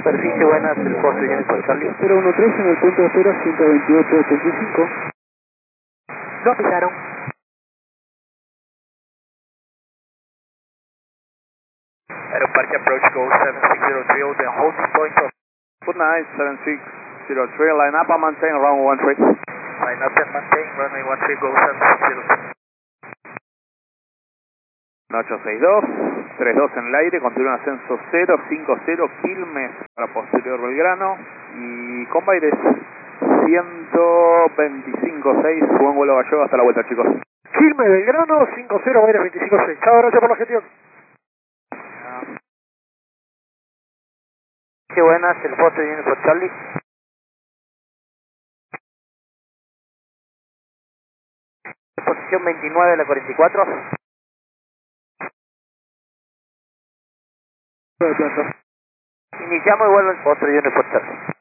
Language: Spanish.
superficie, buenas, el Foster Unit por Charlie. 013 en el punto de espera, 128.85. No pisaron. Aeroparque approach go 7603, the holding point of... Good night, 7603, line up and maintain runway 13. Line up and maintain, runway 13, go 7603. 862, 32 en el aire, continúa ascenso 050, Quilmes para posterior Belgrano y Convaires 125.6, buen vuelo gallego, hasta la vuelta chicos. Quilmes, Belgrano, 50, Baires 25.6. Chao, gracias por la gestión. Qué buenas, el Foster Unit por Charlie. Posición 29 de la 44. De plata. Iniciamos y vuelvo el Foster Unit por Charlie.